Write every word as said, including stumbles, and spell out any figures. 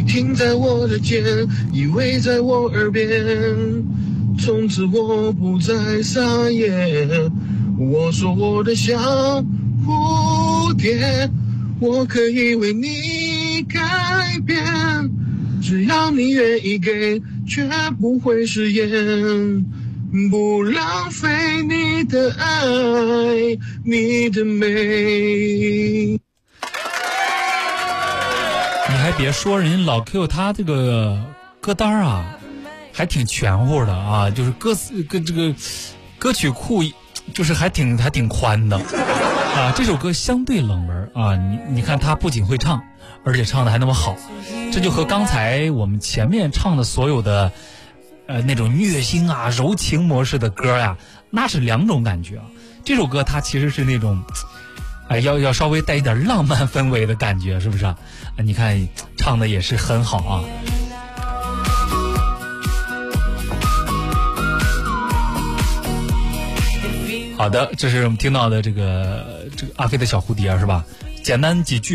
你停在我的肩，依偎在我耳边，从此我不再撒野。我说我的小蝴蝶，我可以为你改变，只要你愿意给，绝不会食言，不浪费你的爱，你的美。 你还别说，人家老 Q 他这个歌单啊，还挺全乎的啊，就是歌词跟这个歌曲库，就是还挺还挺宽的啊。这首歌相对冷门啊，你你看他不仅会唱，而且唱的还那么好，这就和刚才我们前面唱的所有的呃那种虐心啊、柔情模式的歌呀、啊，那是两种感觉啊。这首歌它其实是那种。哎，要要稍微带一点浪漫氛围的感觉，是不是啊？你看唱的也是很好啊。好的，这是我们听到的这个这个阿飞的小蝴蝶，是吧？简单几句。